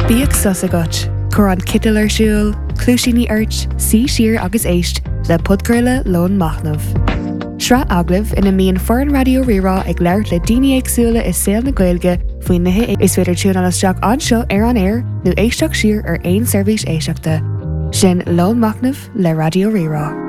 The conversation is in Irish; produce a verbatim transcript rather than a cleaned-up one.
Bíag sus agat, chur an citil ar siúl, clúisíní airt, sí siar agus éist le podcurla lón machnamh. Sra aglah ina míon foreign radio rirá ag leirt le daoine éagsúla is saoil na Gaeilge faoin nithe is féidir tún anasteach anseo ar an air nó éisteach siar ar aon seirbhís éiseachta. Sin lón machnamh le radio rirá.